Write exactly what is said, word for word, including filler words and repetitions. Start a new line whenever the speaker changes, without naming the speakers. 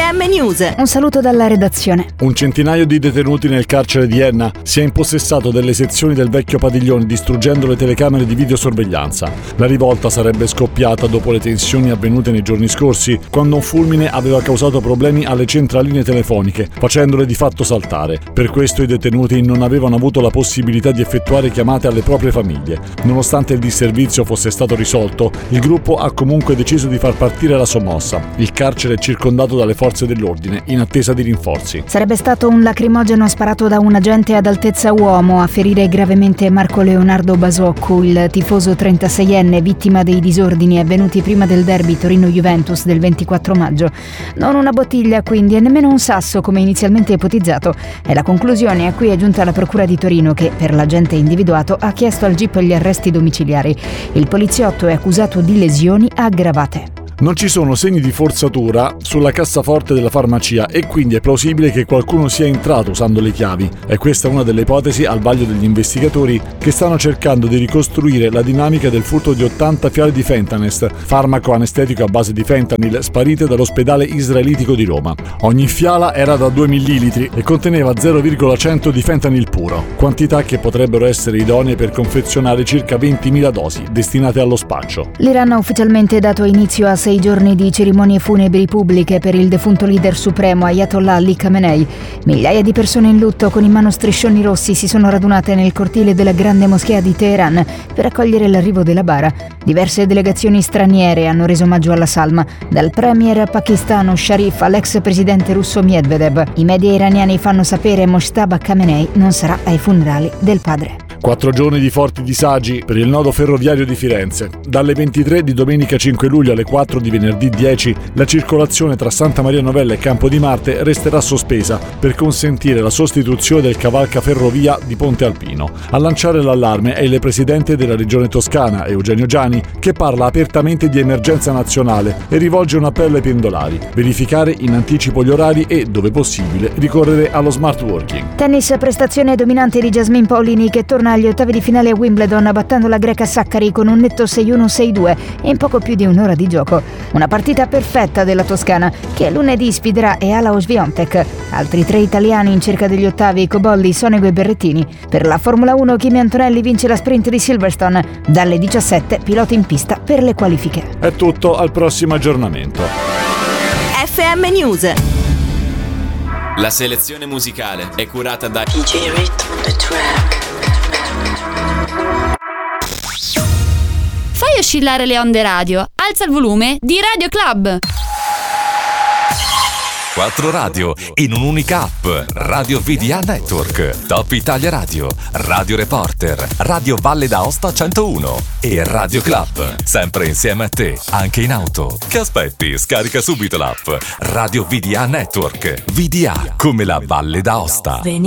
M News.
Un saluto dalla redazione.
Un centinaio di detenuti nel carcere di Enna si è impossessato delle sezioni del vecchio padiglione distruggendo le telecamere di videosorveglianza. La rivolta sarebbe scoppiata dopo le tensioni avvenute nei giorni scorsi, quando un fulmine aveva causato problemi alle centraline telefoniche, facendole di fatto saltare. Per questo i detenuti non avevano avuto la possibilità di effettuare chiamate alle proprie famiglie. Nonostante il disservizio fosse stato risolto, il gruppo ha comunque deciso di far partire la sommossa. Il carcere è circondato dalle forze dell'ordine in attesa di rinforzi.
Sarebbe stato un lacrimogeno sparato da un agente ad altezza uomo a ferire gravemente Marco Leonardo Basoccu, il tifoso trentaseienne vittima dei disordini avvenuti prima del derby Torino-Juventus del ventiquattro maggio. Non una bottiglia quindi e nemmeno un sasso come inizialmente ipotizzato. È la conclusione a cui è giunta la procura di Torino che, per l'agente individuato, ha chiesto al G I P gli arresti domiciliari. Il poliziotto è accusato di lesioni aggravate.
Non ci sono segni di forzatura sulla cassaforte della farmacia e quindi è plausibile che qualcuno sia entrato usando le chiavi. È questa una delle ipotesi al vaglio degli investigatori che stanno cercando di ricostruire la dinamica del furto di ottanta fiale di Fentanest, farmaco anestetico a base di fentanyl, sparite dall'ospedale israelitico di Roma. Ogni fiala era da due millilitri e conteneva zero virgola cento di fentanyl puro, quantità che potrebbero essere idonee per confezionare circa ventimila dosi destinate allo spaccio.
L'Iran ha ufficialmente dato inizio a sei giorni di cerimonie funebri pubbliche per il defunto leader supremo Ayatollah Ali Khamenei. Migliaia di persone in lutto con in mano striscioni rossi si sono radunate nel cortile della grande moschea di Teheran per accogliere l'arrivo della bara. Diverse delegazioni straniere hanno reso omaggio alla salma, dal premier pakistano Sharif all'ex presidente russo Medvedev. I media iraniani fanno sapere che Mojtaba Khamenei non sarà ai funerali del padre.
Quattro giorni di forti disagi per il nodo ferroviario di Firenze. Dalle ventitré di domenica cinque luglio alle quattro di venerdì dieci, la circolazione tra Santa Maria Novella e Campo di Marte resterà sospesa per consentire la sostituzione del cavalcaferrovia di Ponte Alpino. A lanciare l'allarme è il presidente della regione Toscana, Eugenio Giani, che parla apertamente di emergenza nazionale e rivolge un appello ai pendolari: verificare in anticipo gli orari e, dove possibile, ricorrere allo smart working.
Tennis, prestazione dominante di Jasmine Paolini che torna agli ottavi di finale a Wimbledon battendo la greca Sakkari con un netto sei uno sei due e in poco più di un'ora di gioco. Una partita perfetta della toscana che lunedì sfiderà Eala Swiatek. Altri tre italiani in cerca degli ottavi: Cobolli, Sonego e Berrettini. Per la Formula uno Kimi Antonelli vince la sprint di Silverstone. Dalle diciassette piloti in pista per le qualifiche.
È tutto, al prossimo aggiornamento.
F M News.
La selezione musicale è curata da D J
Rhythm the Track.
Fai oscillare le onde radio, alza il volume di Radio Club.
Quattro radio in un'unica app. Radio V D A Network, Top Italia Radio, Radio Reporter, Radio Valle d'Aosta centouno e Radio Club. Sempre insieme a te, anche in auto. Che aspetti? Scarica subito l'app. Radio V D A Network. V D A come la Valle d'Aosta.